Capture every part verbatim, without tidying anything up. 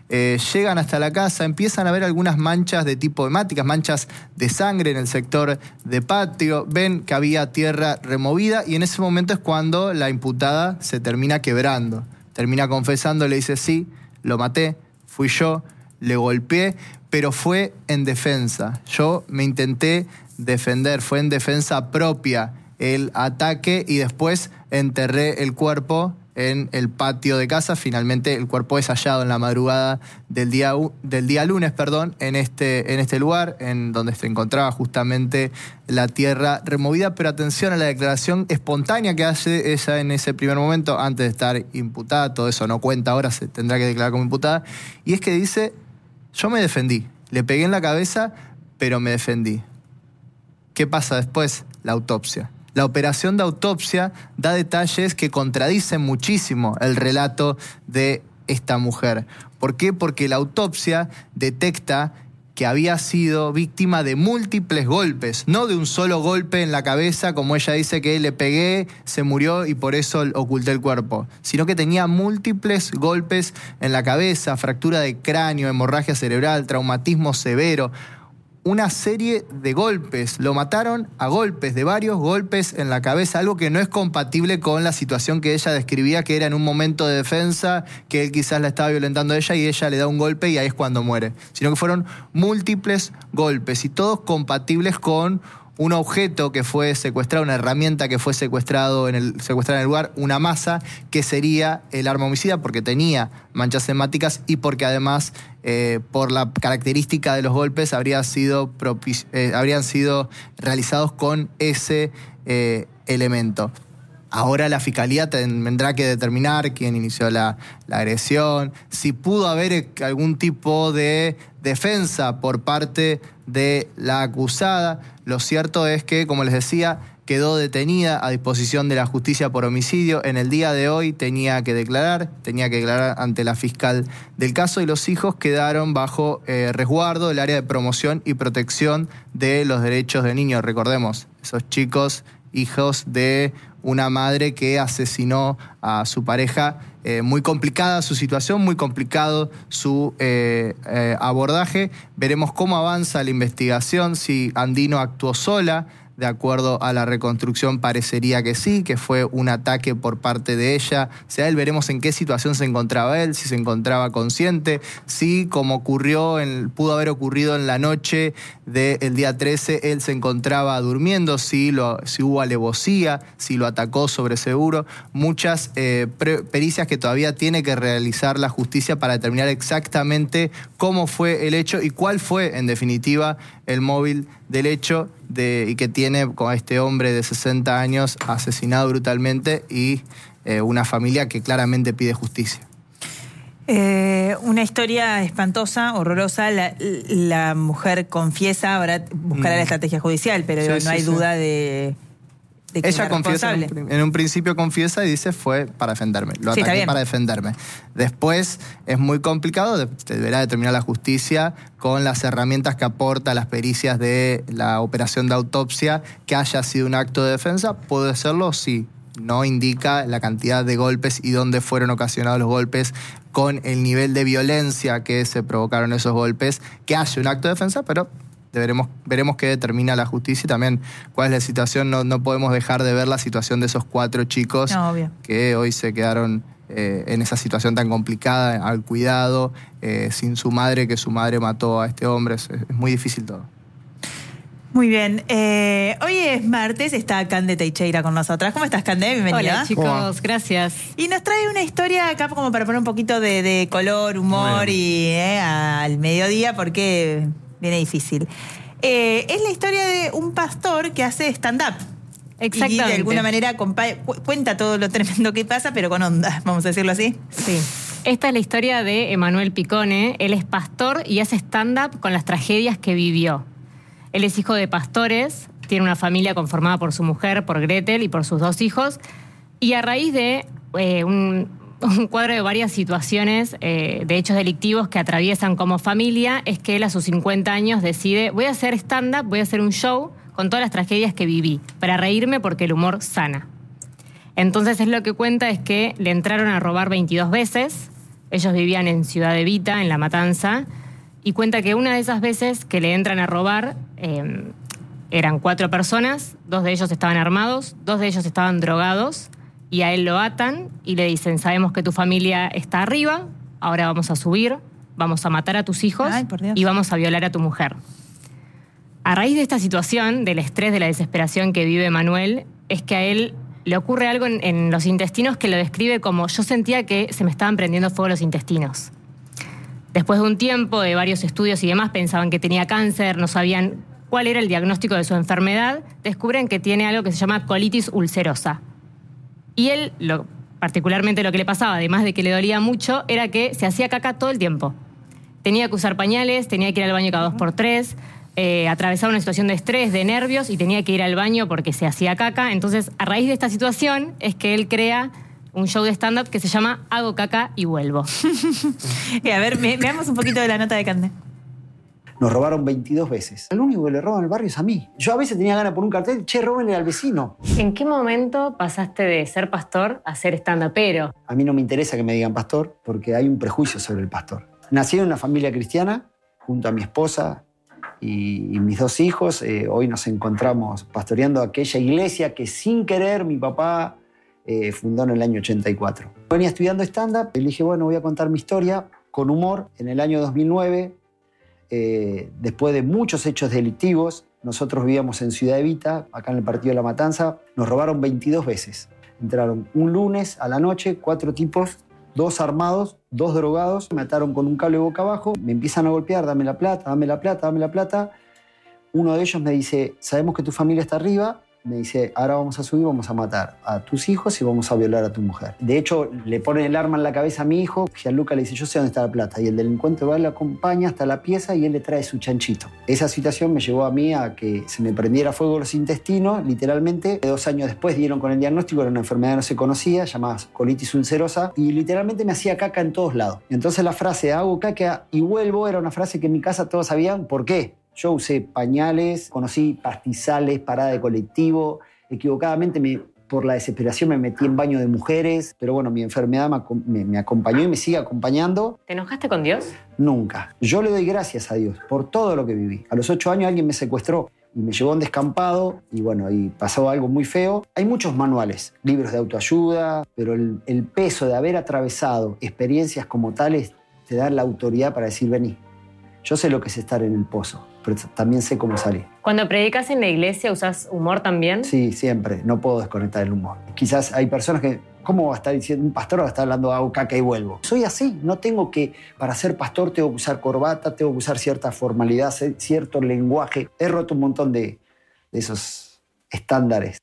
eh, llegan hasta la casa, empiezan a ver algunas manchas de tipo hemáticas, manchas de sangre en el sector de patio, ven que había tierra removida y en ese momento es cuando la imputada se termina quebrando. Termina confesando, le dice, sí, lo maté, fui yo, le golpeé, pero fue en defensa. Yo me intenté defender, fue en defensa propia el ataque y después enterré el cuerpo en el patio de casa. Finalmente el cuerpo es hallado en la madrugada del día, del día lunes, perdón, en este, en este lugar, en donde se encontraba justamente la tierra removida. Pero atención a la declaración espontánea que hace ella en ese primer momento, antes de estar imputada. Todo eso no cuenta ahora, se tendrá que declarar como imputada. Y es que dice, yo me defendí, le pegué en la cabeza, pero me defendí. ¿Qué pasa después? La autopsia. La operación de autopsia da detalles que contradicen muchísimo el relato de esta mujer. ¿Por qué? Porque la autopsia detecta que había sido víctima de múltiples golpes, no de un solo golpe en la cabeza, como ella dice que le pegué, se murió y por eso oculté el cuerpo, sino que tenía múltiples golpes en la cabeza, fractura de cráneo, hemorragia cerebral, traumatismo severo. Una serie de golpes, lo mataron a golpes, de varios golpes en la cabeza, algo que no es compatible con la situación que ella describía, que era en un momento de defensa, que él quizás la estaba violentando a ella y ella le da un golpe y ahí es cuando muere, sino que fueron múltiples golpes y todos compatibles con un objeto que fue secuestrado, una herramienta que fue secuestrado en el, secuestrada en el lugar, una masa que sería el arma homicida porque tenía manchas hemáticas y porque además, eh, por la característica de los golpes, habría sido propici- eh, habrían sido realizados con ese eh, elemento. Ahora la Fiscalía tendrá que determinar quién inició la, la agresión, si pudo haber algún tipo de defensa por parte de la acusada. Lo cierto es que, como les decía, quedó detenida a disposición de la justicia por homicidio. En el día de hoy tenía que declarar, tenía que declarar ante la fiscal del caso y los hijos quedaron bajo eh, resguardo del área de promoción y protección de los derechos de niños. Recordemos, esos chicos, hijos de una madre que asesinó a su pareja. Eh, muy complicada su situación, muy complicado su eh, eh, abordaje. Veremos cómo avanza la investigación, si Andino actuó sola. De acuerdo a la reconstrucción parecería que sí, que fue un ataque por parte de ella. O sea, él veremos en qué situación se encontraba él, si se encontraba consciente, si como ocurrió, en, pudo haber ocurrido en la noche del día trece, él se encontraba durmiendo, si, lo, si hubo alevosía, si lo atacó sobre seguro. Muchas eh, pre, pericias que todavía tiene que realizar la justicia para determinar exactamente cómo fue el hecho y cuál fue, en definitiva, el móvil del hecho de, y que tiene con este hombre de sesenta años asesinado brutalmente y eh, una familia que claramente pide justicia. Eh, una historia espantosa, horrorosa. La, la mujer confiesa, ahora buscará mm. la estrategia judicial, pero sí, no sí, hay sí. duda de... Ella confiesa, en un, en un principio confiesa y dice fue para defenderme, lo sí, ataqué para defenderme. Después es muy complicado, deberá determinar la justicia con las herramientas que aporta las pericias de la operación de autopsia, que haya sido un acto de defensa. ¿Puede serlo? Sí. No indica la cantidad de golpes y dónde fueron ocasionados los golpes, con el nivel de violencia que se provocaron esos golpes, que haya un acto de defensa, pero... Veremos, veremos qué determina la justicia y también cuál es la situación. No, no podemos dejar de ver la situación de esos cuatro chicos no, obvio. que hoy se quedaron eh, en esa situación tan complicada, al cuidado, eh, sin su madre, que su madre mató a este hombre. Es, es muy difícil todo. Muy bien. Eh, hoy es martes, está Cande Teixeira con nosotras. ¿Cómo estás, Cande? Bienvenida. Hola, chicos, gracias. Y nos trae una historia acá como para poner un poquito de, de color, humor y eh, al mediodía, porque... viene difícil. Eh, es la historia de un pastor que hace stand-up. Exactamente. Y de alguna manera compa- cuenta todo lo tremendo que pasa, pero con onda, vamos a decirlo así. Sí. Esta es la historia de Emanuel Picone. Él es pastor y hace stand-up con las tragedias que vivió. Él es hijo de pastores, tiene una familia conformada por su mujer, por Gretel y por sus dos hijos. Y a raíz de eh, un... un cuadro de varias situaciones eh, de hechos delictivos que atraviesan como familia, es que él a sus cincuenta años decide, voy a hacer stand-up, voy a hacer un show con todas las tragedias que viví, para reírme porque el humor sana. Entonces es lo que cuenta es que le entraron a robar veintidós veces, Ellos vivían en Ciudad Evita, en La Matanza, y cuenta que una de esas veces que le entran a robar, eh, eran cuatro personas, dos de ellos estaban armados, dos de ellos estaban drogados, y a él lo atan y le dicen, sabemos que tu familia está arriba, ahora vamos a subir, vamos a matar a tus hijos. Ay, por Dios. Y vamos a violar a tu mujer. A raíz de esta situación, del estrés, de la desesperación que vive Manuel, es que a él le ocurre algo en, en los intestinos que lo describe como, yo sentía que se me estaban prendiendo fuego los intestinos. Después de un tiempo, de varios estudios y demás, pensaban que tenía cáncer, no sabían cuál era el diagnóstico de su enfermedad, descubren que tiene algo que se llama colitis ulcerosa. Y él, lo, particularmente lo que le pasaba, además de que le dolía mucho, era que se hacía caca todo el tiempo. Tenía que usar pañales, tenía que ir al baño cada dos por tres, eh, atravesaba una situación de estrés, de nervios, y tenía que ir al baño porque se hacía caca. Entonces, a raíz de esta situación, es que él crea un show de stand-up que se llama Hago caca y vuelvo. Y a ver, me- veamos un poquito de la nota de Cande. Nos robaron veintidós veces. El único que le roban el barrio es a mí. Yo a veces tenía ganas por un cartel, che, róbenle al vecino. ¿En qué momento pasaste de ser pastor a ser stand-upero? A mí no me interesa que me digan pastor porque hay un prejuicio sobre el pastor. Nací en una familia cristiana junto a mi esposa y, y mis dos hijos. Eh, hoy nos encontramos pastoreando aquella iglesia que sin querer mi papá eh, fundó en el año ochenta y cuatro. Venía estudiando stand-up y le dije, bueno, voy a contar mi historia con humor. En el año dos mil nueve, eh, después de muchos hechos delictivos, nosotros vivíamos en Ciudad Evita, acá en el partido de La Matanza, nos robaron veintidós veces. Entraron un lunes a la noche, cuatro tipos, dos armados, dos drogados, me ataron con un cable boca abajo, me empiezan a golpear, dame la plata, dame la plata, dame la plata. Uno de ellos me dice, sabemos que tu familia está arriba, me dice, ahora vamos a subir, vamos a matar a tus hijos y vamos a violar a tu mujer. De hecho, le ponen el arma en la cabeza a mi hijo, Gianluca le dice, yo sé dónde está la plata, y el delincuente va, le acompaña hasta la pieza y él le trae su chanchito. Esa situación me llevó a mí a que se me prendiera fuego los intestinos, literalmente. Dos años después dieron con el diagnóstico, era una enfermedad que no se conocía, llamada colitis ulcerosa, y literalmente me hacía caca en todos lados. Entonces la frase, hago caca y vuelvo, era una frase que en mi casa todos sabían por qué. Yo usé pañales, conocí pastizales, parada de colectivo. Equivocadamente, me, por la desesperación, me metí en baño de mujeres. Pero bueno, mi enfermedad me, me, me acompañó y me sigue acompañando. ¿Te enojaste con Dios? Nunca. Yo le doy gracias a Dios por todo lo que viví. A los ocho años alguien me secuestró y me llevó a un descampado y bueno, y pasó algo muy feo. Hay muchos manuales, libros de autoayuda, pero el, el peso de haber atravesado experiencias como tales te da la autoridad para decir, vení. Yo sé lo que es estar en el pozo, pero también sé cómo salir. Cuando predicas en la iglesia, ¿usás humor también? Sí, siempre. No puedo desconectar el humor. Quizás hay personas que, ¿cómo va a estar diciendo? Un pastor va a estar hablando, hago caca y vuelvo. Soy así. No tengo que, para ser pastor, tengo que usar corbata, tengo que usar cierta formalidad, cierto lenguaje. He roto un montón de, de esos estándares.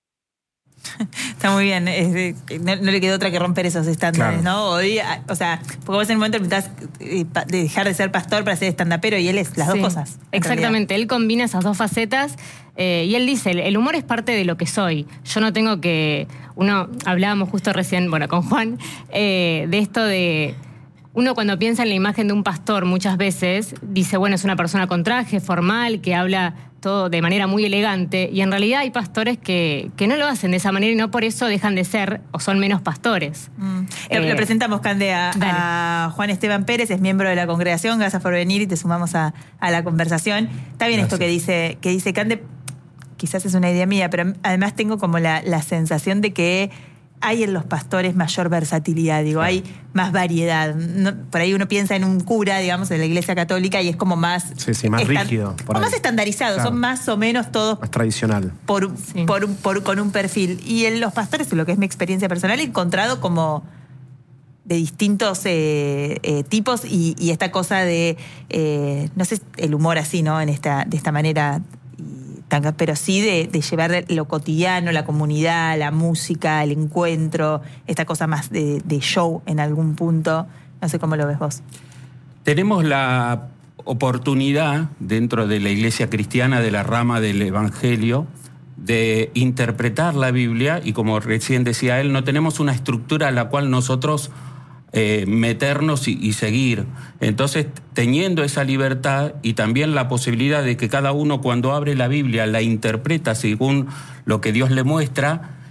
Está muy bien. Es de- no, no le quedó otra que romper esos estándares, Claro. ¿no? Hoy, a- o sea, porque vos en el momento empezás eh, pa- de dejar de ser pastor para ser estandapero y él es las Sí, dos cosas. en Exactamente, él combina esas dos facetas eh, y él dice, el, el humor es parte de lo que soy. Yo no tengo que... Uno, hablábamos justo recién, bueno, con Juan, eh, de esto de... Uno cuando piensa en la imagen de un pastor muchas veces dice, bueno, es una persona con traje, formal, que habla todo de manera muy elegante, y en realidad hay pastores que, que no lo hacen de esa manera y no por eso dejan de ser o son menos pastores. Mm. Lo, Eh, lo presentamos, Cande, a, dale. a Juan Esteban Pérez, es miembro de la congregación. Gracias por venir y te sumamos a, a la conversación. Está bien esto que dice, que dice Cande, quizás es una idea mía, pero además tengo como la, la sensación de que hay en los pastores mayor versatilidad, digo, hay más variedad. No, por ahí uno piensa en un cura, digamos, de la Iglesia Católica y es como más... Sí, sí, más estan- rígido, por o ahí. más estandarizado, Claro. son más o menos todos Más tradicional. por, Sí. por, un- por- con un perfil. Y en los pastores, lo que es mi experiencia personal, he encontrado como de distintos eh, eh, tipos y, y esta cosa de, eh, no sé, el humor así, ¿no? En esta, de esta manera, y tan- pero sí de, de llevar lo cotidiano, la comunidad, la música, el encuentro, esta cosa más de, de show en algún punto. No sé cómo lo ves vos. Tenemos la oportunidad dentro de la Iglesia Cristiana, de la rama del Evangelio, de interpretar la Biblia y, como recién decía él, no tenemos una estructura a la cual nosotros eh, meternos y, y seguir. Entonces, teniendo esa libertad y también la posibilidad de que cada uno, cuando abre la Biblia, la interpreta según lo que Dios le muestra,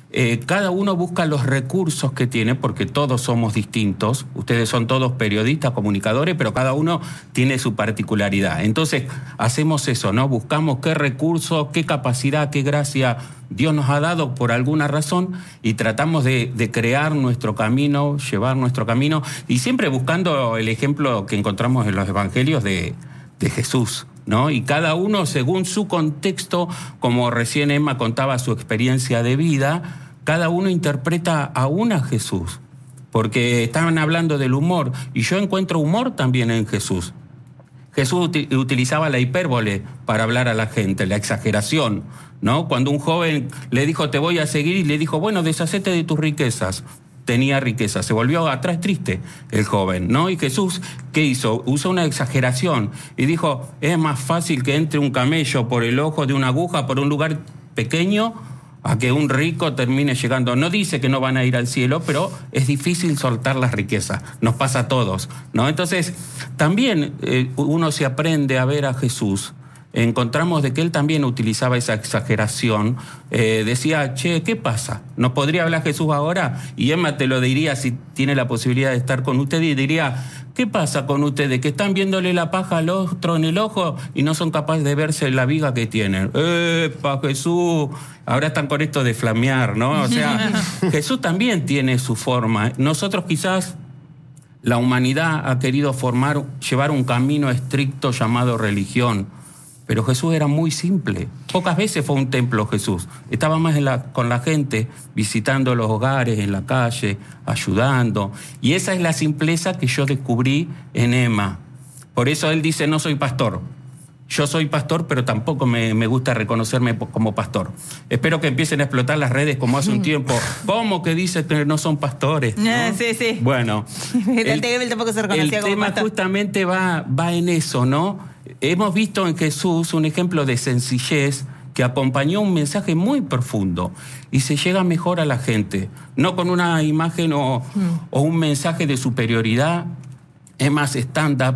eh, cada uno busca los recursos que tiene, porque todos somos distintos. Ustedes son todos periodistas, comunicadores, pero cada uno tiene su particularidad. Entonces, hacemos eso, ¿no? Buscamos qué recursos, qué capacidad, qué gracia Dios nos ha dado por alguna razón y tratamos de, de crear nuestro camino, llevar nuestro camino, y siempre buscando el ejemplo que encontramos en los evangelios de, de Jesús, ¿no? Y cada uno según su contexto, como recién Emma contaba su experiencia de vida, cada uno interpreta aún a Jesús, porque estaban hablando del humor, y yo encuentro humor también en Jesús. Jesús uti- utilizaba la hipérbole para hablar a la gente, la exageración, ¿no? Cuando un joven le dijo, te voy a seguir, y le dijo, bueno, deshacete de tus riquezas. Tenía riqueza, se volvió atrás triste el joven, ¿no? Y Jesús, ¿qué hizo? Usó una exageración y dijo, es más fácil que entre un camello por el ojo de una aguja por un lugar pequeño a que un rico termine llegando. No dice que no van a ir al cielo, pero es difícil soltar las riquezas. Nos pasa a todos, ¿no? Entonces, también eh, uno se aprende a ver a Jesús. Encontramos de que él también utilizaba esa exageración. Eh, decía, che, ¿qué pasa? ¿No podría hablar Jesús ahora? Y Emma te lo diría si tiene la posibilidad de estar con usted, y diría, ¿qué pasa con ustedes? Que están viéndole la paja al otro en el ojo y no son capaces de verse la viga que tienen. ¡Epa, Jesús! Ahora están con esto de flamear, ¿no? O sea, Jesús también tiene su forma. Nosotros quizás, la humanidad ha querido formar, llevar un camino estricto llamado religión. Pero Jesús era muy simple. Pocas veces fue a un templo Jesús. Estaba más en la, con la gente, visitando los hogares, en la calle, ayudando. Y esa es la simpleza que yo descubrí en Emma. Por eso él dice, no soy pastor. Yo soy pastor, pero tampoco me, me gusta reconocerme como pastor. Espero que empiecen a explotar las redes como hace un tiempo. ¿Cómo que dice que no son pastores? ¿No? Sí, sí. Bueno, el, el, tampoco se reconocía el como tema pastor. justamente va, va en eso, ¿no? Hemos visto en Jesús un ejemplo de sencillez que acompañó un mensaje muy profundo y se llega mejor a la gente, no con una imagen o, mm. o un mensaje de superioridad. Es más, stand-up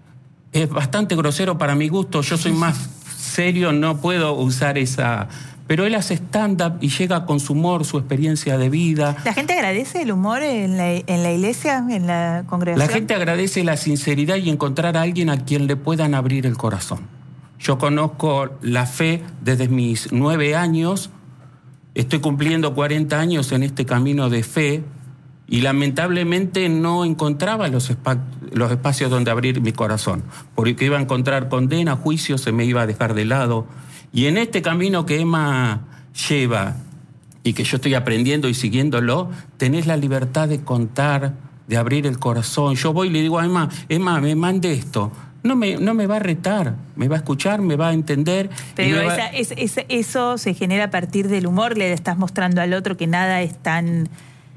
es bastante grosero para mi gusto, yo soy más serio, no puedo usar esa... Pero él hace stand-up y llega con su humor, su experiencia de vida. ¿La gente agradece el humor en la, en la iglesia, en la congregación? La gente agradece la sinceridad y encontrar a alguien a quien le puedan abrir el corazón. Yo conozco la fe desde mis nueve años, estoy cumpliendo cuarenta años en este camino de fe y lamentablemente no encontraba los, espa- los espacios donde abrir mi corazón, porque iba a encontrar condena, juicio, se me iba a dejar de lado. Y en este camino que Emma lleva y que yo estoy aprendiendo y siguiéndolo, tenés la libertad de contar, de abrir el corazón. Yo voy y le digo a Emma, Emma, me mande esto. No me, no me va a retar, me va a escuchar, me va a entender. Pero va... esa, es, es, eso se genera a partir del humor, le estás mostrando al otro que nada es tan,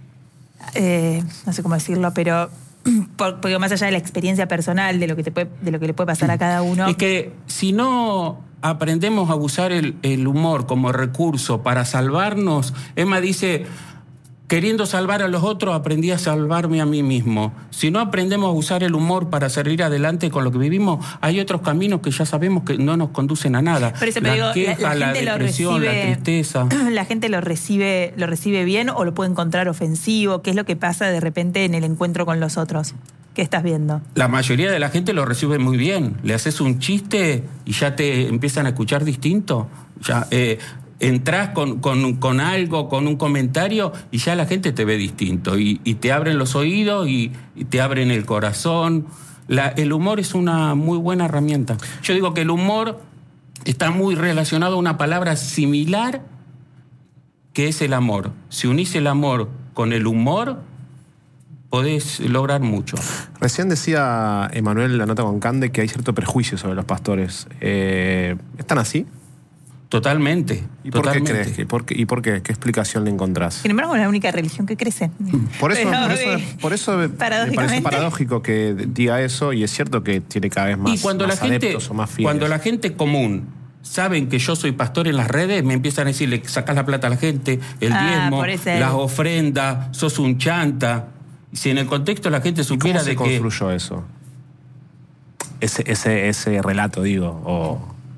eh, no sé cómo decirlo, pero... porque más allá de la experiencia personal, de lo que, te puede, de lo que le puede pasar a cada uno... Es que si no aprendemos a usar el, el humor como recurso para salvarnos, Emma dice, queriendo salvar a los otros, aprendí a salvarme a mí mismo. Si no aprendemos a usar el humor para salir adelante con lo que vivimos, hay otros caminos que ya sabemos que no nos conducen a nada. Por eso la digo, queja, la, la, la depresión, recibe, la tristeza. La gente lo recibe, lo recibe bien o lo puede encontrar ofensivo. ¿Qué es lo que pasa de repente en el encuentro con los otros? ¿Qué estás viendo? La mayoría de la gente lo recibe muy bien. Le haces un chiste y ya te empiezan a escuchar distinto. Ya eh, entras con, con, con algo, con un comentario y ya la gente te ve distinto. Y, y te abren los oídos y, y te abren el corazón. La, el humor es una muy buena herramienta. Yo digo que el humor está muy relacionado a una palabra similar que es el amor. Si unís el amor con el humor, podés lograr mucho. Recién decía Emanuel, la nota con Cande, que hay cierto prejuicio sobre los pastores. Eh, ¿Están así? Totalmente. ¿Y por totalmente. qué crees? que- por qué- ¿Y por qué? ¿Qué explicación le encontrás? Sin embargo, es la única religión que crece. Por eso, Pero, por eso, eh, por eso me parece paradójicamente. paradójico que diga eso, y es cierto que tiene cada vez más, Y cuando la más gente, adeptos o más fieles. cuando la gente común saben que yo soy pastor en las redes, me empiezan a decir, le sacás la plata a la gente, el Ah, diezmo, por ese- las ofrendas, sos un chanta. Si en el contexto la gente ¿Y cómo supiera se de que... construyó eso? Ese, ese, ese relato, digo, o...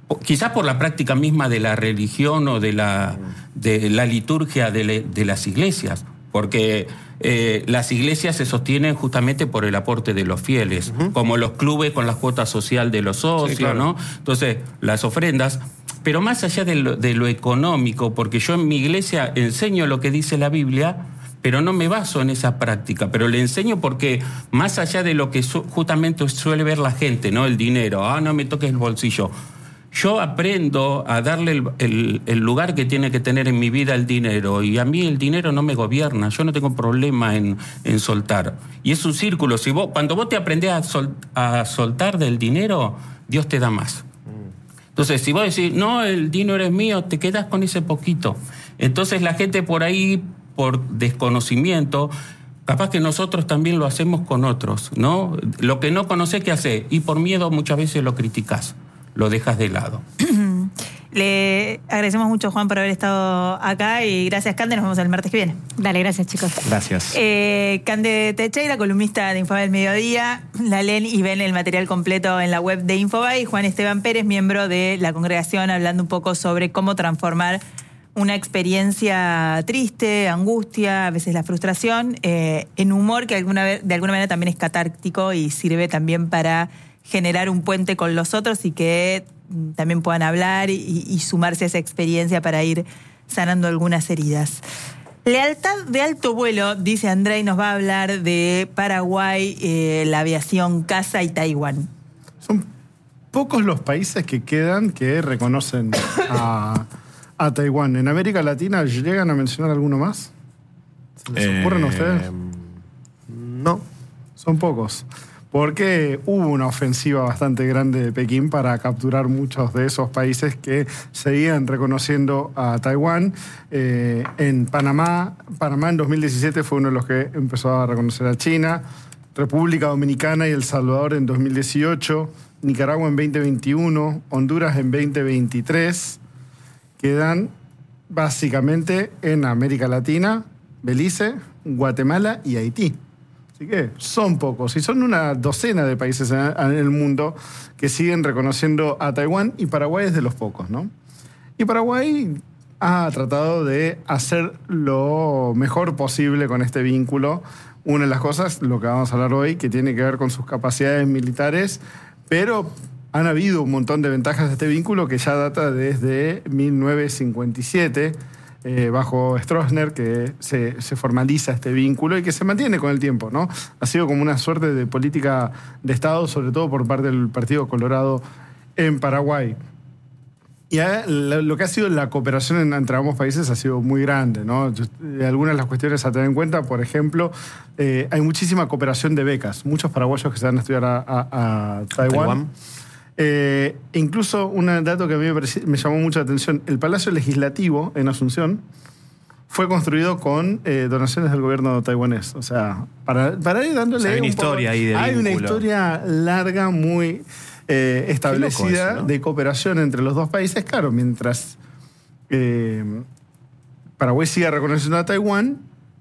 quizás por la práctica misma de la religión o de la, de la liturgia de, le, de las iglesias, porque eh, las iglesias se sostienen justamente por el aporte de los fieles, uh-huh. como los clubes con la cuota social de los socios, sí, claro. ¿no? Entonces, las ofrendas, pero más allá de lo, de lo económico, porque yo en mi iglesia enseño lo que dice la Biblia, pero no me baso en esa práctica, pero le enseño porque más allá de lo que su, justamente suele ver la gente, ¿no? El dinero, ah, no me toques el bolsillo. Yo aprendo a darle el, el, el lugar que tiene que tener en mi vida el dinero, y a mí el dinero no me gobierna, yo no tengo problema en, en soltar. Y es un círculo, si vos, cuando vos te aprendés a, sol, a soltar del dinero, Dios te da más. Entonces, si vos decís, no, el dinero es mío, te quedás con ese poquito. Entonces la gente por ahí, por desconocimiento, capaz que nosotros también lo hacemos con otros, ¿no? Lo que no conocés, ¿qué haces? Y por miedo muchas veces lo criticás, lo dejas de lado. Le agradecemos mucho, Juan, por haber estado acá, y gracias, Cande. Nos vemos el martes que viene. Dale, gracias, chicos. Gracias. Eh, Cande Teixeira, columnista de Infobae del Mediodía. La leen y ven el material completo en la web de Infobae. Y Juan Esteban Pérez, miembro de la congregación, hablando un poco sobre cómo transformar una experiencia triste, angustia, a veces la frustración, eh, en humor que alguna vez, de alguna manera también es catártico y sirve también para generar un puente con los otros, y que también puedan hablar y, y sumarse a esa experiencia para ir sanando algunas heridas. Lealtad de alto vuelo, dice André, y nos va a hablar de Paraguay, eh, la aviación caza y Taiwán. Son pocos los países que quedan que reconocen a, a Taiwán. ¿En América Latina llegan a mencionar alguno más? ¿Se les eh, ocurren a ustedes? No. Son pocos. Porque hubo una ofensiva bastante grande de Pekín para capturar muchos de esos países que seguían reconociendo a Taiwán. Eh, en Panamá, Panamá en dos mil diecisiete fue uno de los que empezó a reconocer a China. República Dominicana y El Salvador en dos mil dieciocho. Nicaragua en veinte veintiuno. Honduras en veinte veintitrés. Quedan básicamente en América Latina, Belice, Guatemala y Haití. Así que son pocos, y son una docena de países en el mundo que siguen reconociendo a Taiwán, y Paraguay es de los pocos, ¿no? Y Paraguay ha tratado de hacer lo mejor posible con este vínculo. Una de las cosas, lo que vamos a hablar hoy, que tiene que ver con sus capacidades militares, pero han habido un montón de ventajas de este vínculo que ya data desde mil novecientos cincuenta y siete, Eh, bajo Stroessner, que se, se formaliza este vínculo y que se mantiene con el tiempo, ¿no? Ha sido como una suerte de política de Estado, sobre todo por parte del Partido Colorado en Paraguay. Y a, la, lo que ha sido la cooperación entre ambos países ha sido muy grande, ¿no? Algunas de las cuestiones a tener en cuenta, por ejemplo, eh, hay muchísima cooperación de becas. Muchos paraguayos que se van a estudiar a, a, a Taiwán. Taiwán. Eh, incluso un dato que a mí me, pareció, me llamó mucho la atención: el Palacio Legislativo en Asunción fue construido con eh, donaciones del gobierno taiwanés. O sea, para, para ir dándole... O sea, hay una un historia poco, ahí de Hay vínculo. una historia larga, muy eh, establecida, eso, ¿no?, de cooperación entre los dos países. Claro, mientras eh, Paraguay siga reconociendo a Taiwán...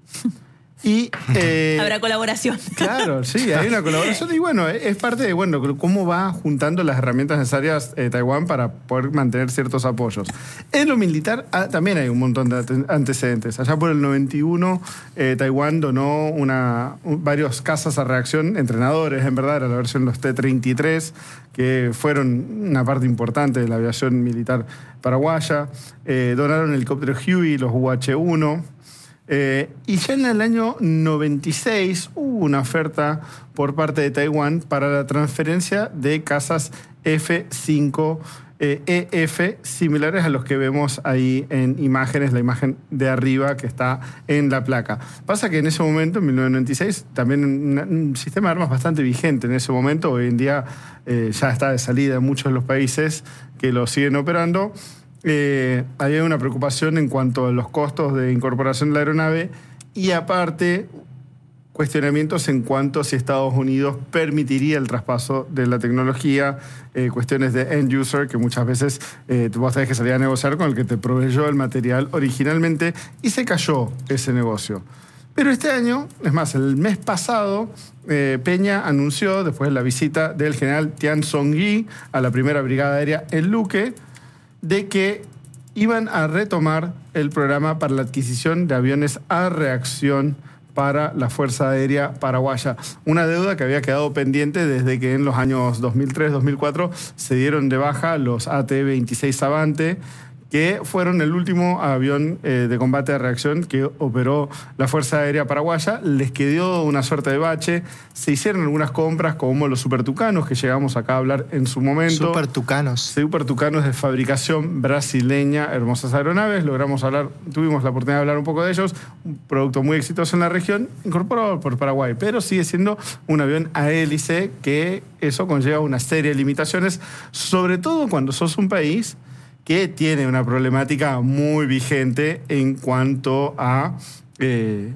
Y, eh, habrá colaboración. Claro, sí, hay una colaboración. Y bueno, es parte de bueno cómo va juntando las herramientas necesarias eh, Taiwán para poder mantener ciertos apoyos. En lo militar ah, también hay un montón de antecedentes. Allá por el noventa y uno, eh, Taiwán donó una, un, varios cazas a reacción, entrenadores, en verdad, era la versión de los T treinta y tres, que fueron una parte importante de la aviación militar paraguaya. Eh, donaron el helicóptero Huey, los U H uno. Eh, y ya en el año noventa y seis hubo una oferta por parte de Taiwán para la transferencia de cazas F cinco eh, E F, similares a los que vemos ahí en imágenes, la imagen de arriba que está en la placa. Pasa que en ese momento, en mil novecientos noventa y seis, también un, un sistema de armas bastante vigente en ese momento. Hoy en día eh, ya está de salida en muchos de los países que lo siguen operando. Eh, había una preocupación en cuanto a los costos de incorporación de la aeronave, y aparte cuestionamientos en cuanto a si Estados Unidos permitiría el traspaso de la tecnología, eh, cuestiones de end user que muchas veces eh, vos tenés que salir a negociar con el que te proveyó el material originalmente, y se cayó ese negocio. Pero este año, es más, el mes pasado, eh, Peña anunció, después de la visita del general Tian Song-yi a la primera brigada aérea en Luque, de que iban a retomar el programa para la adquisición de aviones a reacción para la Fuerza Aérea Paraguaya. Una deuda que había quedado pendiente desde que en los años dos mil tres dos mil cuatro se dieron de baja los A T veintiséis Avante, que fueron el último avión eh, de combate de reacción que operó la Fuerza Aérea Paraguaya. Les quedó una suerte de bache. Se hicieron algunas compras como los Super Tucanos, que llegamos acá a hablar en su momento. Super Tucanos. Super Tucanos de fabricación brasileña, hermosas aeronaves. Logramos hablar, tuvimos la oportunidad de hablar un poco de ellos. Un producto muy exitoso en la región, incorporado por Paraguay, pero sigue siendo un avión a hélice, que eso conlleva una serie de limitaciones, sobre todo cuando sos un país que tiene una problemática muy vigente en cuanto a eh,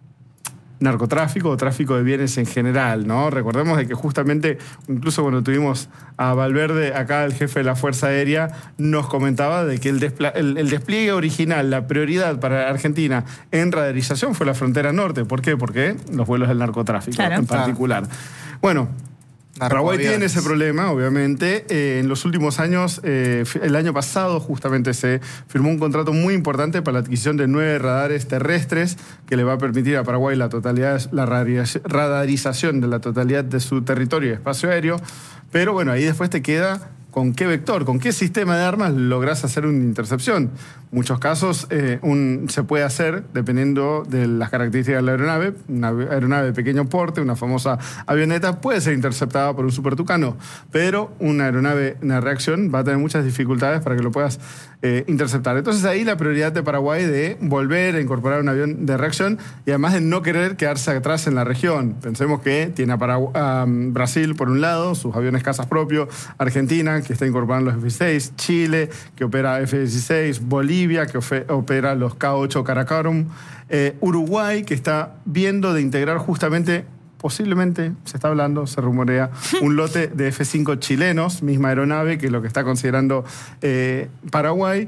narcotráfico o tráfico de bienes en general, ¿no? Recordemos de que justamente, incluso cuando tuvimos a Valverde, acá el jefe de la Fuerza Aérea, nos comentaba de que el, despla- el, el despliegue original, la prioridad para Argentina en radarización fue la frontera norte. ¿Por qué? Porque los vuelos del narcotráfico, claro, en particular. Bueno, Paraguay tiene ese problema, obviamente. Eh, en los últimos años, eh, el año pasado justamente se firmó un contrato muy importante para la adquisición de nueve radares terrestres que le va a permitir a Paraguay la totalidad, la radarización de la totalidad de su territorio y espacio aéreo. Pero bueno, ahí después te queda con qué vector, con qué sistema de armas lográs hacer una intercepción. Muchos casos eh, un, se puede hacer dependiendo de las características de la aeronave. Una aeronave de pequeño porte, una famosa avioneta, puede ser interceptada por un Super Tucano, pero una aeronave de reacción va a tener muchas dificultades para que lo puedas eh, interceptar. Entonces ahí la prioridad de Paraguay de volver a incorporar un avión de reacción y además de no querer quedarse atrás en la región. Pensemos que tiene a, Paragu- a Brasil por un lado, sus aviones cazas propios, Argentina, que está incorporando los F dieciséis, Chile, que opera F dieciséis, Bolivia, que opera los K ocho Caracarum, eh, Uruguay, que está viendo de integrar justamente, posiblemente, se está hablando, se rumorea, un lote de F cinco chilenos, misma aeronave que lo que está considerando eh, Paraguay.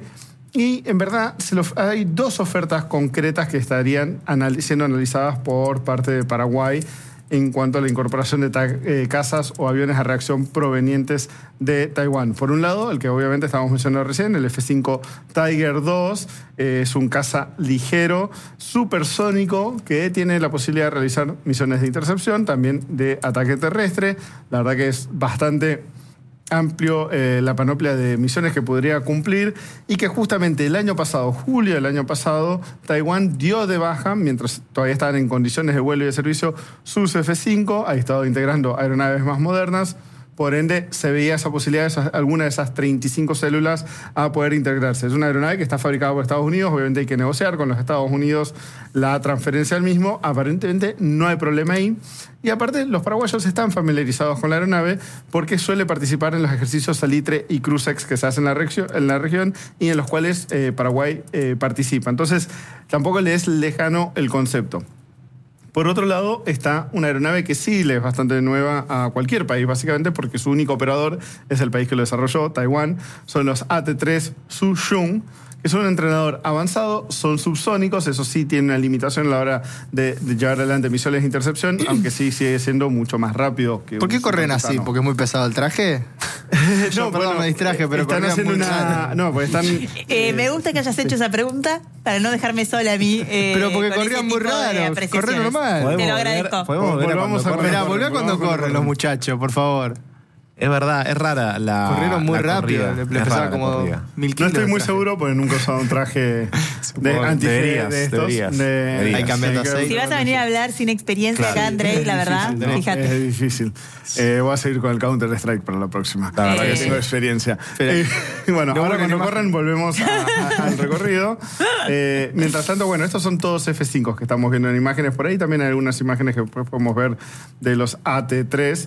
Y en verdad se lo, hay dos ofertas concretas que estarían anal- siendo analizadas por parte de Paraguay en cuanto a la incorporación de ta- eh, cazas o aviones a reacción provenientes de Taiwán. Por un lado, el que obviamente estábamos mencionando recién, el F cinco Tiger dos, eh, es un caza ligero, supersónico, que tiene la posibilidad de realizar misiones de intercepción, también de ataque terrestre. La verdad que es bastante amplio eh, la panoplia de misiones que podría cumplir, y que justamente el año pasado, julio del año pasado, Taiwán dio de baja, mientras todavía estaban en condiciones de vuelo y de servicio, sus F cinco, ha estado integrando aeronaves más modernas. Por ende, se veía esa posibilidad de esas, alguna de esas treinta y cinco células a poder integrarse. Es una aeronave que está fabricada por Estados Unidos, obviamente hay que negociar con los Estados Unidos la transferencia del mismo. Aparentemente no hay problema ahí. Y aparte, los paraguayos están familiarizados con la aeronave porque suele participar en los ejercicios Salitre y Crucex que se hacen en la, regio, en la región y en los cuales eh, Paraguay eh, participa. Entonces, tampoco le es lejano el concepto. Por otro lado, está una aeronave que sí le es bastante nueva a cualquier país, básicamente porque su único operador es el país que lo desarrolló, Taiwán. Son los A T tres Sushun, que son un entrenador avanzado, son subsónicos, eso sí tiene una limitación a la hora de, de llevar adelante misiones de intercepción, aunque sí sigue siendo mucho más rápido que ¿Por qué un corren así? supertucano. ¿Porque es muy pesado el traje? Yo, no, perdón, bueno, me distraje, pero están corrían haciendo muy una... raro. No, porque están... Eh, me gusta que hayas hecho esa pregunta para no dejarme sola a mí. eh, Pero porque con ese corrían muy tipo de raro, apreciaciones. corren normal. Te lo agradezco. Podemos volver a Volvamos cuando a corren. Mirá, corren, volvé corren, cuando corren, corren corren. los muchachos, por favor. Es verdad, es rara la. Corrieron muy la rápido, corrida. le, le Es pesaba rara la como corrida. mil No kilos. estoy de muy traje. seguro porque nunca he usado un traje de Supongo- antifre deberías, de estos. deberías, de- deberías. Hay que cambiar de Sí, aceite. Si vas a venir a hablar sin experiencia Claro. acá, Andrei, la verdad, difícil, ¿no? fíjate. Es difícil. Eh, voy a seguir con el Counter Strike para la próxima. La verdad que que sí. tengo experiencia. Pero- Eh, bueno, Lo ahora bueno que cuando no- corran volvemos a- a- al recorrido. Eh, mientras tanto, bueno, estos son todos F cinco que estamos viendo en imágenes por ahí. También hay algunas imágenes que después podemos ver de los A T tres.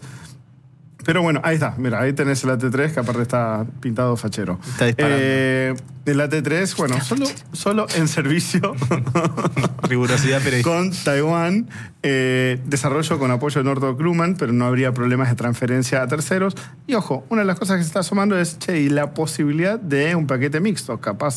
Pero bueno, ahí está. Mira, ahí tenés el A T tres, que aparte está pintado fachero. Está disparando. Eh, el A T tres, bueno, solo, solo en servicio Rigurosidad periodística. con Taiwán, eh, desarrollo con apoyo de Northrop Grumman, pero no habría problemas de transferencia a terceros. Y ojo, una de las cosas que se está asomando es, che, y la posibilidad de un paquete mixto, capaz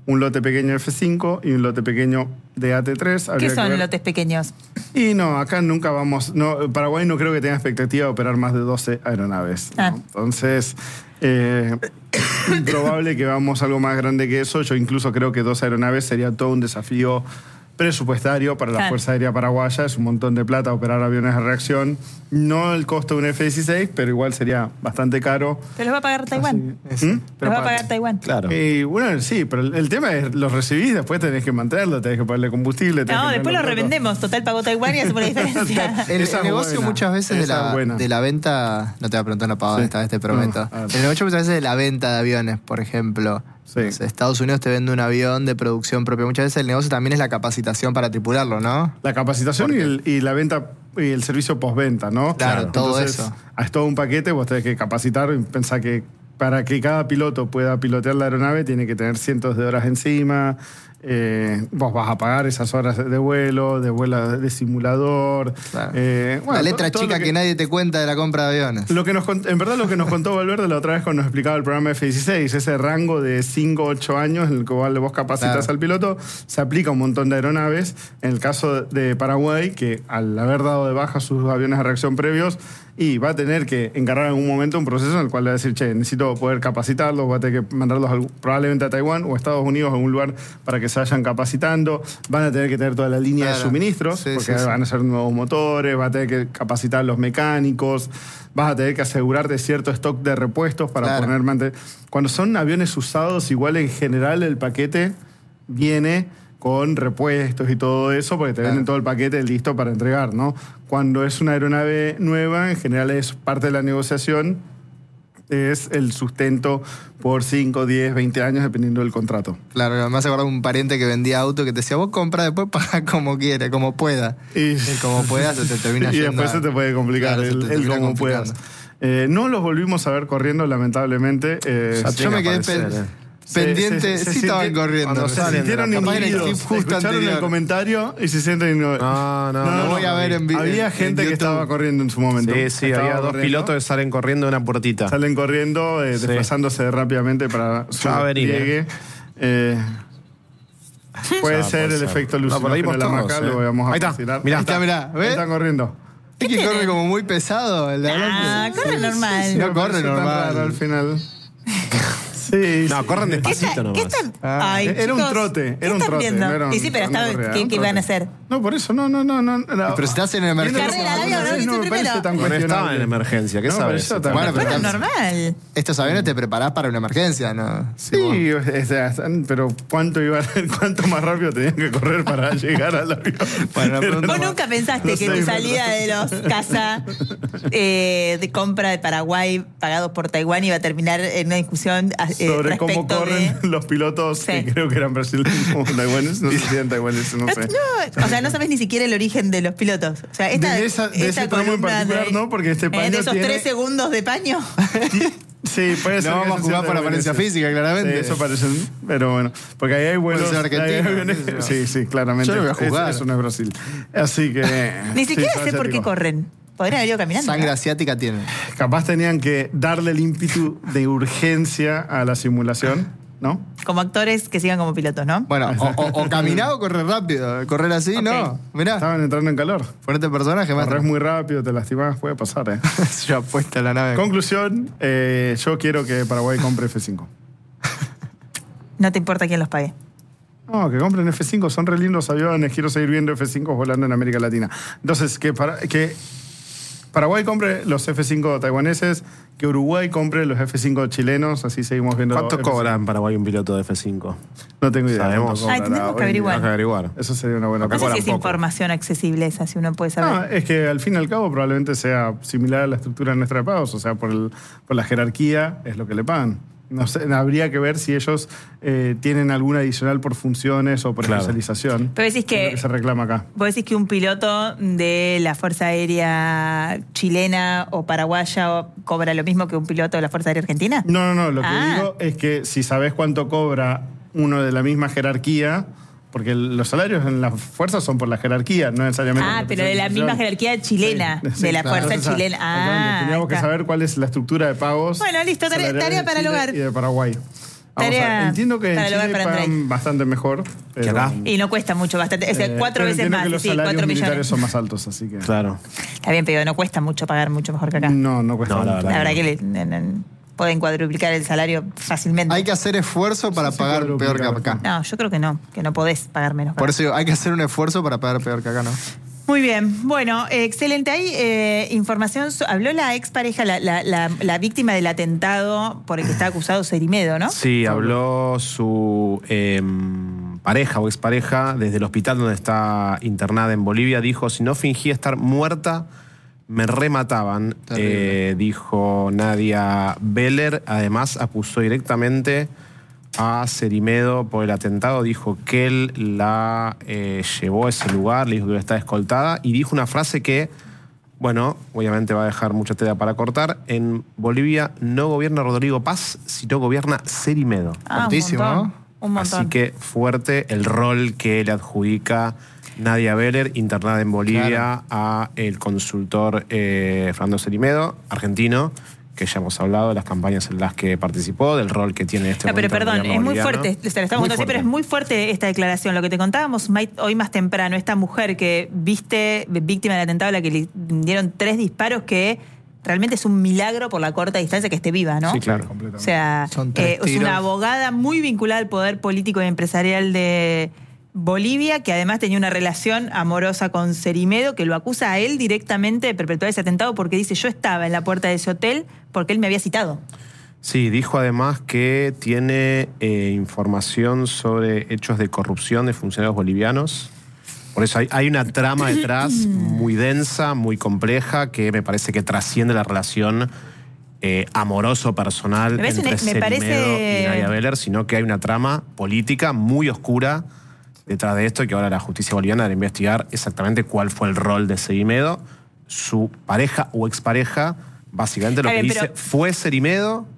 un lote pequeño de F cinco y un lote pequeño de A T tres. ¿Qué son lotes pequeños? Y no, acá nunca vamos... No, Paraguay no creo que tenga expectativa de operar más de doce aeronaves. ¿no? Ah. Entonces, eh, improbable que vamos algo más grande que eso. Yo incluso creo que doce aeronaves sería todo un desafío presupuestario para la Claro. Fuerza Aérea Paraguaya. Es un montón de plata operar aviones de reacción. No el costo de un F dieciséis, pero igual sería bastante caro. Pero los va a pagar Taiwán. ¿Mm? Los va a pagar Taiwán. Claro. Y bueno, sí, pero el, el tema es, los recibís, después tenés que mantenerlo, tenés que pagarle combustible. tenés No, que después lo mantenerlo todo. revendemos. Total, pagó Taiwán y hacemos la diferencia. El, Esa el es negocio buena. muchas veces de Esa la, es buena. de la venta, no te voy a preguntar una pavada Sí. esta vez, te prometo. No, a ver. el negocio muchas veces de la venta de aviones, por ejemplo. Sí. No sé, Estados Unidos te vende un avión de producción propia. Muchas veces el negocio también es la capacitación para tripularlo, ¿no? La capacitación y, el- y la venta y el servicio postventa, ¿no? Claro, todo Entonces, eso. Es todo un paquete, vos tenés que capacitar y pensar que para que cada piloto pueda pilotear la aeronave tiene que tener cientos de horas encima. Eh, vos vas a pagar esas horas de vuelo, de vuelo de simulador. Claro. Eh, bueno, la letra todo- todo chica lo que... nadie te cuenta de la compra de aviones. Lo que nos cont- en verdad lo que nos contó Valverde la otra vez cuando nos explicaba el programa F dieciséis, ese rango de cinco a ocho años en el cual vos capacitas Claro. al piloto, se aplica a un montón de aeronaves. En el caso de Paraguay, que al haber dado de baja sus aviones de reacción previos, y va a tener que encargar en algún momento un proceso en el cual le va a decir, che, necesito poder capacitarlos, va a tener que mandarlos al- probablemente a Taiwán o a Estados Unidos, a algún lugar para que se vayan capacitando. Van a tener que tener toda la línea Claro. de suministros, Sí, porque sí, sí. van a ser nuevos motores, va a tener que capacitar a los mecánicos, vas a tener que asegurarte cierto stock de repuestos para Claro. poner... mante- Cuando son aviones usados, igual en general el paquete viene con repuestos y todo eso, porque te Claro. venden todo el paquete listo para entregar, ¿no? Cuando es una aeronave nueva, en general es parte de la negociación, es el sustento por cinco, diez, veinte años, dependiendo del contrato. Claro, me hace acordar un pariente que vendía auto que te decía, vos compra, después paga como quiere, como pueda. Y, Y como pueda se te termina y yendo después a- se te puede complicar Claro, se el, te el termina cómo complicando. puedas. Eh, no los volvimos a ver corriendo, lamentablemente. Eh, Ya Yo tiene me que quedé aparecer, pen- eh. pendiente, Se- se- se sí estaban sinti- corriendo. cuando Se salen de la sintieron capaz en el inhibidos. clip justo Escucharon el anterior. comentario y se sienten inhibidos. No, no, no. Lo voy a ver en vi- Había en- gente en que YouTube. estaba corriendo en su momento. Sí, sí, Estaba había dos corriendo, pilotos que salen corriendo de una puertita. salen corriendo, eh, Sí. desplazándose rápidamente para su Ya va a venir, despliegue. Eh, puede Ya, ser puede el ser. efecto No, por ahí alucinógeno de la vos maca, todos, lo eh. vamos a Ahí está, vacilar. mirá. Ahí está, mirá, Ahí ¿ves? están corriendo. Es que corre como muy pesado el de Ah, adelante. corre normal. No Me corre pareció tan normal. raro al final. Sí, No, sí. corren ¿Qué despacito está- nomás. qué están- Ah, Ay, era un chicos, trote, ¿qué era un están trote. viendo? no era un- Y sí, pero una estaba- correa, ¿qué, un qué trote. iban a hacer? No, por eso, no, no, no. no, no. Pero si estás en emergencia. Carrera, al avión, lo que hice no me parece primero. tan Bueno, estaban cuestionable. en emergencia, ¿qué No, sabes? pero yo también. Bueno, pero Corre estás- normal. Estos aviones te preparás para una emergencia, ¿no? Sí, vos- o sea, pero ¿cuánto iba a- cuánto más rápido tenían que correr para llegar al avión? Bueno, la pregunta- ¿Vos nunca pensaste No que sé, tu pero- salida de los casa eh, de compra de Paraguay pagados por Taiwán iba a terminar en una discusión eh, Sobre cómo respecto corren de... los pilotos, Sí. que creo que eran brasileños o taiwaneses, no sé si eran taiwaneses, no sé. No, o sea, no sabes ni siquiera el origen de los pilotos. O sea, esta, De esa- de esta ese tramo en columna particular, de- no, porque este eh, paño de esos tiene- tres segundos de paño. Sí, puede ser. No que vamos a haya jugar sido por apariencia taiwaneses. física, claramente. Sí, eso parece. Pero bueno, porque ahí hay vuelos. Puede ser hay argentino, aviones- qué sé yo. sí, sí, claramente. Yo no voy a Es- jugar. Eso no es Brasil. Así que. Ni sí, siquiera son sé por qué asiáticos. corren. Podrían haber ido caminando. Sangre ¿no? asiática tienen. Capaz tenían que darle el ímpetu de urgencia a la simulación, ¿no? Como actores que sigan como pilotos, ¿no? Bueno, o, o, o caminar o correr rápido. Correr así, Ok. no. Mirá, Estaban entrando en calor. ponete personaje más. Corres muy rápido, te lastimás, puede pasar, ¿eh? Ya puesta la nave. Conclusión, eh, yo quiero que Paraguay compre F cinco. No te importa quién los pague. No, que compren F cinco, son re lindos aviones, quiero seguir viendo F cinco volando en América Latina. Entonces, que, para, que Paraguay compre los F cinco taiwaneses, que Uruguay compre los F cinco chilenos, así seguimos viendo. ¿Cuánto F cinco. cobra en Paraguay un piloto de F cinco? No tengo idea. Sabemos. cuánto Ay, cobrará tenemos que hoy en día. averiguar. Hay que averiguar. Eso sería una buena No sé cobran si es poco. información accesible esa, si uno puede No, saber. es que al fin y al cabo probablemente sea similar a la estructura nuestra de pagos, o sea, por, el, por la jerarquía es lo que le pagan. No sé, habría que ver si ellos eh, tienen alguna adicional por funciones o por Claro. especialización. Pero decís que- Es lo que se reclama acá. ¿Vos decís que un piloto de la Fuerza Aérea chilena o paraguaya o- cobra lo mismo que un piloto de la Fuerza Aérea argentina? No, no, no. Lo que Ah. digo es que si sabes cuánto cobra uno de la misma jerarquía, porque el- los salarios en las fuerzas son por la jerarquía, no necesariamente. Ah, por pero de la misma especialización. jerarquía chilena, Sí, sí, de la claro. Fuerza Entonces, chilena. exactamente, Ah, Teníamos ahí que está. saber cuál es la estructura de pagos. Bueno, listo, tarea- salariales tarea de para el Chile hogar. Y de Paraguay. Vamos a ver, Tarea entiendo que en para el hogar Chile para pagan Andrei. bastante mejor. pero- acá? Y no cuesta mucho, bastante. O sea, Eh, cuatro pero veces entiendo más. que los Sí, salarios cuatro militares millones. son más altos, así que... Claro. Está bien, pero no cuesta mucho pagar mucho mejor que acá. No, no cuesta No, la mucho. La verdad. verdad que le- en- en- pueden cuadruplicar el salario fácilmente. Hay que hacer esfuerzo para Sí, sí, pagar cuadruplicar, peor que acá. No, yo creo que no, que no podés pagar menos. que Por acá. eso digo, hay que hacer un esfuerzo para pagar peor que acá, ¿no? Muy bien, bueno, eh, excelente. Hay eh, información, so- habló la expareja, la, la, la, la víctima del atentado por el que está acusado Cerimedo, ¿no? Sí, habló su eh, pareja o expareja desde el hospital donde está internada en Bolivia. Dijo, si no fingía estar muerta, me remataban. Terrible. Eh, dijo Nadia Beller. Además, acusó directamente a Cerimedo por el atentado. Dijo que él la eh, llevó a ese lugar, le dijo que estaba escoltada y dijo una frase que, bueno, obviamente va a dejar mucha tela para cortar. En Bolivia no gobierna Rodrigo Paz, sino gobierna Cerimedo. Ah, Fuertísimo, un montón. ¿no? Un montón. Así que fuerte el rol que le adjudica Nadia Beller, internada en Bolivia, a el consultor eh, Fernando Cerimedo, argentino, que ya hemos hablado de las campañas en las que participó, del rol que tiene este No, pero momento el perdón, gobierno es muy boliviano. fuerte, se lo estamos Muy contando así, pero es fuerte. muy fuerte esta declaración. Lo que te contábamos Mai- hoy más temprano, esta mujer que viste víctima del atentado a la que le dieron tres disparos, que realmente es un milagro por la corta distancia que esté viva, ¿no? Sí, claro. O Completamente. sea, Son tres eh, es tiros. una abogada muy vinculada al poder político y empresarial de Bolivia, que además tenía una relación amorosa con Cerimedo, que lo acusa a él directamente de perpetrar ese atentado porque dice, yo estaba en la puerta de ese hotel porque él me había citado. Sí, dijo además que tiene eh, información sobre hechos de corrupción de funcionarios bolivianos. Por eso hay, hay una trama detrás muy densa, muy compleja, que me parece que trasciende la relación eh, amoroso-personal Me parece entre una- me Cerimedo parece- y Nadia Beller, sino que hay una trama política muy oscura detrás de esto y que ahora la justicia boliviana debe investigar exactamente cuál fue el rol de Cerimedo. Su pareja o expareja, básicamente lo Está que bien, dice, pero- fue Cerimedo,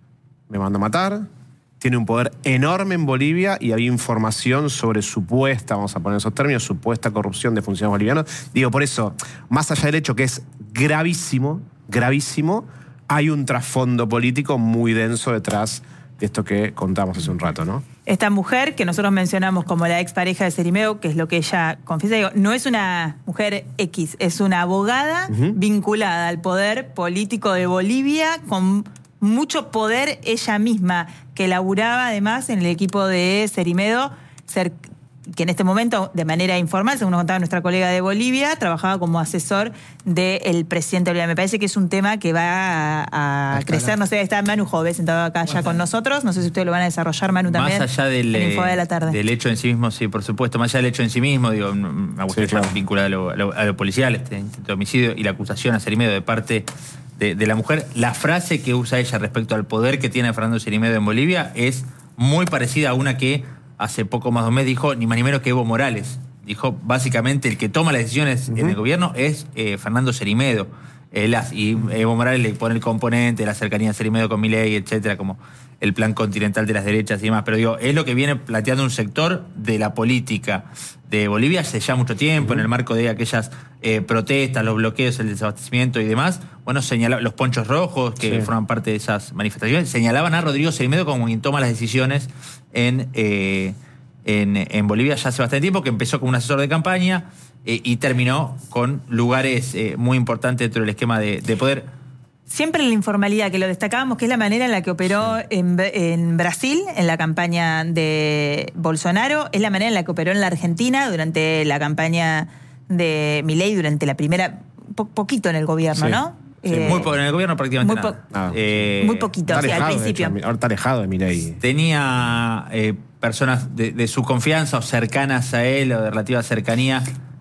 me mandó a matar, tiene un poder enorme en Bolivia y había información sobre supuesta, vamos a poner esos términos, supuesta corrupción de funcionarios bolivianos. Digo, por eso, más allá del hecho que es gravísimo, gravísimo, hay un trasfondo político muy denso detrás de esto que contamos hace un rato, ¿no? Esta mujer que nosotros mencionamos como la expareja de Cerimedo, que es lo que ella confiesa, digo, no es una mujer X, es una abogada Ujú. vinculada al poder político de Bolivia con mucho poder ella misma, que laburaba además en el equipo de Cerimedo, cer- que en este momento, de manera informal, según nos contaba nuestra colega de Bolivia, trabajaba como asesor del presidente de Bolivia. Me parece que es un tema que va a, a crecer. No sé, está Manu Jove sentado acá ya con nosotros. No sé si ustedes lo van a desarrollar, Manu, también. Más allá del, en Info de la eh, tarde. del hecho en sí mismo, sí, por supuesto. Más allá del hecho en sí mismo, digo, me gustaría Sí, claro. vinculado a lo, a, lo, a lo policial, este intento de homicidio y la acusación a Cerimedo de parte de, de la mujer. La frase que usa ella respecto al poder que tiene Fernando Cerimedo en Bolivia es muy parecida a una que hace poco más de un mes dijo ni más ni menos que Evo Morales. Dijo, básicamente, el que toma las decisiones uh-huh. en el gobierno es eh, Fernando Cerimedo. Eh, las, y Evo Morales le pone el componente de la cercanía de Cerimedo con Milei, etcétera, como el plan continental de las derechas y demás. Pero digo, es lo que viene planteando un sector de la política de Bolivia hace ya mucho tiempo, uh-huh. en el marco de aquellas eh, protestas, los bloqueos, el desabastecimiento y demás. Bueno, señala, los ponchos rojos, que sí. forman parte de esas manifestaciones, señalaban a Rodrigo Cerimedo como quien toma las decisiones en, eh, en, en Bolivia ya hace bastante tiempo, que empezó como un asesor de campaña eh, y terminó con lugares eh, muy importantes dentro del esquema de, de poder. Siempre en la informalidad, que lo destacábamos, que es la manera en la que operó sí. en, en Brasil, en la campaña de Bolsonaro, es la manera en la que operó en la Argentina durante la campaña de Milei, durante la primera, po- poquito en el gobierno, sí. ¿no? Sí, eh, muy poco, en el gobierno prácticamente muy po- nada. Ah, eh, muy poquito, o sea, al principio. Hecho, ahora está alejado de Milei. Tenía eh, personas de, de su confianza o cercanas a él o de relativa cercanía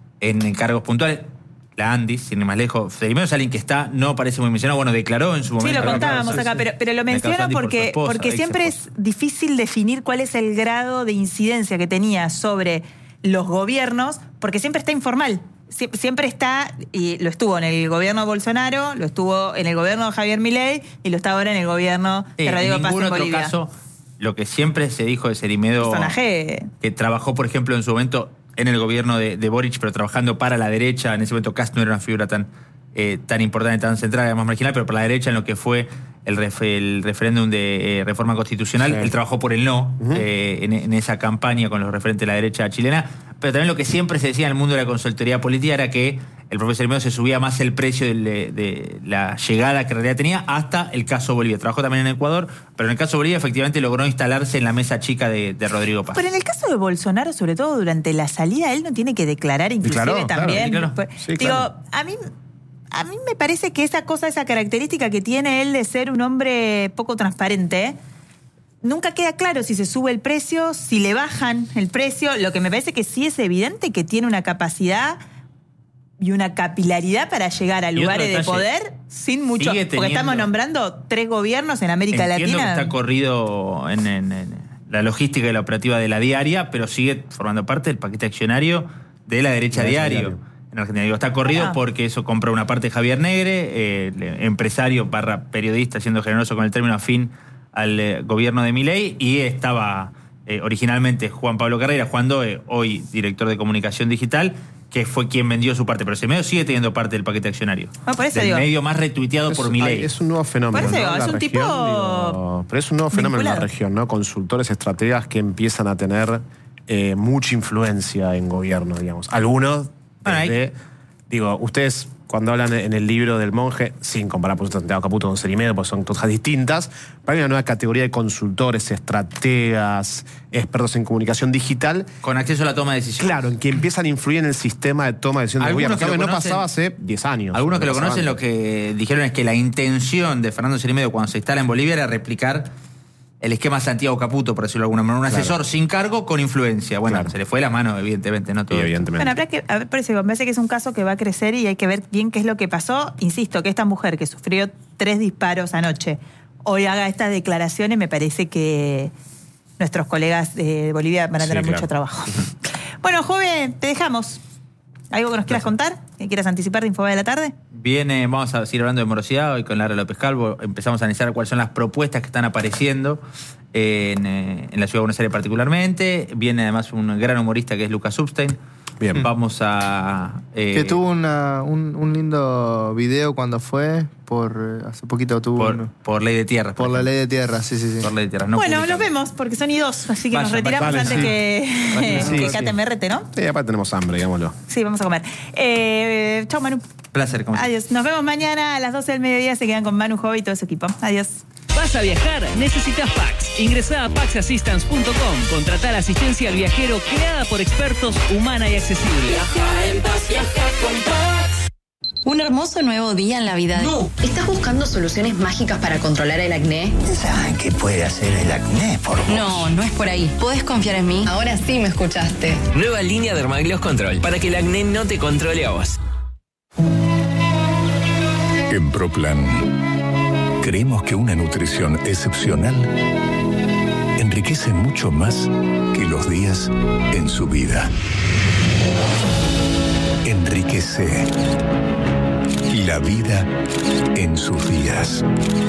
en cargos puntuales. La Andis, sin ir más lejos. Cerimedo es alguien que está, no parece muy mencionado. Bueno, declaró en su momento. Sí, lo contábamos acá, pero, pero lo menciono porque, por porque esposa, siempre es difícil definir cuál es el grado de incidencia que tenía sobre los gobiernos, porque siempre está informal. Sie- siempre está, y lo estuvo en el gobierno de Bolsonaro, lo estuvo en el gobierno de Javier Milei y lo está ahora en el gobierno de Eh, Rodrigo en Paz ningún en otro Bolivia. caso, lo que siempre se dijo de Cerimedo, Personaje. que trabajó, por ejemplo, en su momento en el gobierno de, de Boric, pero trabajando para la derecha. En ese momento Kast no era una figura tan, eh, tan importante, tan central, además marginal, pero para la derecha en lo que fue el, ref, el referéndum de eh, reforma constitucional. Sí. Él trabajó por el no uh-huh. eh, en, en esa campaña con los referentes de la derecha chilena. Pero también lo que siempre se decía en el mundo de la consultoría política era que el profesor Cermedo se subía más el precio de, de, de la llegada que en realidad tenía hasta el caso Bolivia. Trabajó también en Ecuador, pero en el caso Bolivia efectivamente logró instalarse en la mesa chica de, de Rodrigo Paz. Pero en el caso de Bolsonaro, sobre todo durante la salida, él no tiene que declarar inclusive claro, también. Claro, claro. Sí, Digo, claro. a mí... A mí me parece que esa cosa, esa característica que tiene él de ser un hombre poco transparente, nunca queda claro si se sube el precio, si le bajan el precio. Lo que me parece que sí es evidente que tiene una capacidad y una capilaridad para llegar a lugares de poder sin mucho... Teniendo, porque estamos nombrando tres gobiernos en América entiendo Latina. Que está corrido en, en, en la logística y la operativa de la diaria, pero sigue formando parte del paquete accionario de la derecha de diario. diario. En Argentina. Digo, está corrido ah. porque eso compró una parte de Javier Negre, eh, empresario barra periodista, siendo generoso con el término afín al eh, gobierno de Milei, y estaba eh, originalmente Juan Pablo Carrera, Juan Doe, hoy director de comunicación digital, que fue quien vendió su parte, pero ese medio sigue teniendo parte del paquete accionario. Ah, por eso del digo. medio más retuiteado es, por Milei. Es un nuevo fenómeno. Por eso ¿no? digo, es un región, tipo... Digo, pero es un nuevo fenómeno vinculado. En la región, ¿no? Consultores, estrategas que empiezan a tener eh, mucha influencia en gobierno, digamos. Algunos bueno, desde... Hay... Digo, ustedes cuando hablan en el libro del monje, sin comparar por supuesto Santiago Caputo con Cerimedo, porque son cosas distintas, pero hay una nueva categoría de consultores, estrategas, expertos en comunicación digital. Con acceso a la toma de decisiones. Claro, en que empiezan a influir en el sistema de toma de decisiones del gobierno. Que no pasaba hace diez años. Algunos que no lo conocen antes. Lo que dijeron es que la intención de Fernando Cerimedo cuando se instala en Bolivia era replicar el esquema Santiago Caputo, por decirlo de alguna manera, un asesor claro. sin cargo con influencia. Bueno, claro. se le fue la mano, evidentemente, no todo. Sí, evidentemente. Bueno, habrá que, a ver, por eso me parece que es un caso que va a crecer y hay que ver bien qué es lo que pasó. Insisto, que esta mujer que sufrió tres disparos anoche hoy haga estas declaraciones, me parece que nuestros colegas de Bolivia van a tener sí, claro. mucho trabajo. Bueno, joven, te dejamos. ¿Algo que nos quieras contar? ¿Que quieras anticipar de Infobae de la tarde? Viene, vamos a seguir hablando de morosidad. Hoy con Lara López Calvo empezamos a analizar cuáles son las propuestas que están apareciendo en, en la ciudad de Buenos Aires particularmente. Viene además un gran humorista que es Lucas Substein. Bien. Vamos a... Eh, que tuvo una, un, un lindo video cuando fue, por hace poquito tuvo... Por, un, por Ley de Tierra. Por, por la Ley de Tierra, sí, sí, sí. Por Ley de Tierra. No bueno, publicamos. Los vemos, porque son y dos, así que vaya, nos retiramos vale, antes sí. que, vale, sí, que sí. K T M R T, ¿no? Sí, aparte tenemos hambre, digámoslo. Sí, vamos a comer. Eh, chau, Manu. Placer. ¿Cómo Adiós. Nos vemos mañana a las doce del mediodía. Se quedan con Manu, Jovi y todo su equipo. Adiós. ¿Vas a viajar? ¿Necesitas Pax? Ingresá a pax assistance punto com. Contratá la asistencia al viajero creada por expertos, humana y accesible. Viaja en paz, viaja con Pax. Un hermoso nuevo día en la vida de... No. ¿Estás buscando soluciones mágicas para controlar el acné? ¿Saben qué puede hacer el acné por vos? No, no es por ahí. ¿Puedes confiar en mí? Ahora sí me escuchaste. Nueva línea Dermagloss Control, para que el acné no te controle a vos. En Proplan, creemos que una nutrición excepcional enriquece mucho más que los días en su vida. Enriquece la vida en sus días.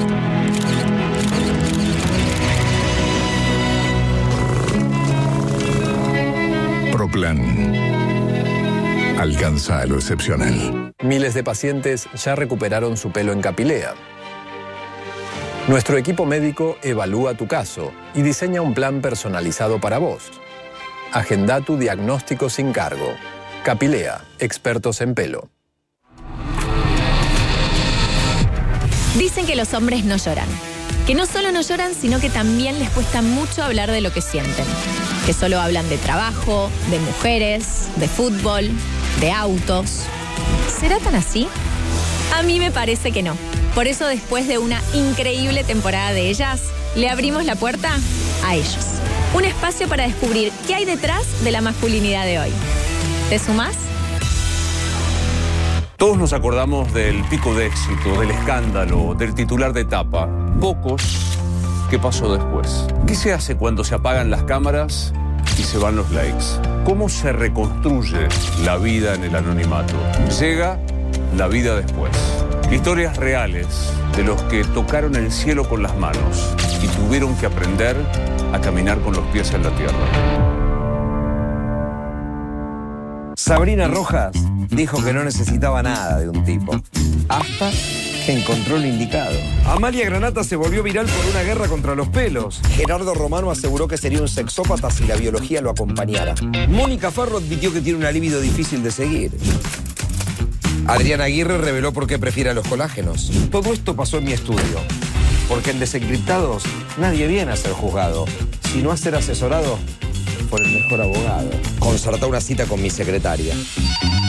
Proplan. Alcanza lo excepcional. Miles de pacientes ya recuperaron su pelo en Capilea. Nuestro equipo médico evalúa tu caso y diseña un plan personalizado para vos. Agenda tu diagnóstico sin cargo. Capilea, expertos en pelo. Dicen que los hombres no lloran. Que no solo no lloran, sino que también les cuesta mucho hablar de lo que sienten. Que solo hablan de trabajo, de mujeres, de fútbol, de autos. ¿Será tan así? A mí me parece que no. Por eso, después de una increíble temporada de ellas, le abrimos la puerta a ellos. Un espacio para descubrir qué hay detrás de la masculinidad de hoy. ¿Te sumás? Todos nos acordamos del pico de éxito, del escándalo, del titular de etapa. Pocos, ¿qué pasó después? ¿Qué se hace cuando se apagan las cámaras y se van los likes? ¿Cómo se reconstruye la vida en el anonimato? Llega la vida después. Historias reales de los que tocaron el cielo con las manos y tuvieron que aprender a caminar con los pies en la tierra. Sabrina Rojas dijo que no necesitaba nada de un tipo, hasta Encontró lo indicado. Amalia Granata se volvió viral por una guerra contra los pelos. Gerardo Romano aseguró que sería un sexópata si la biología lo acompañara. Mónica Farro admitió que tiene una libido difícil de seguir. Adriana Aguirre reveló por qué prefiere a los colágenos. Todo esto pasó en mi estudio. Porque en Desencriptados nadie viene a ser juzgado, sino a ser asesorado por el mejor abogado. Concertá una cita con mi secretaria.